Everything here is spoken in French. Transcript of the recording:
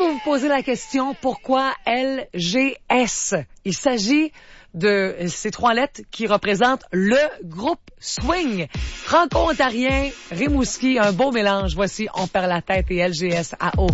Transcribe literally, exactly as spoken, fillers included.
vous vous posez la question, pourquoi L G S? Il s'agit de ces trois lettres qui représentent le groupe swing. Franco-ontarien, Rimouski, un beau mélange. Voici On perd la tête et L G S à haut.